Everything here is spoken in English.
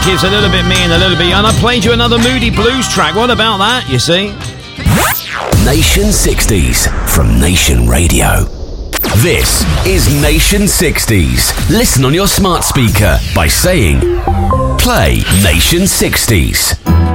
It's a little bit me and a little bit you. And I played you another Moody Blues track. What about that, you see? Nation 60s from Nation Radio. This is Nation 60s. Listen on your smart speaker by saying, play Nation 60s.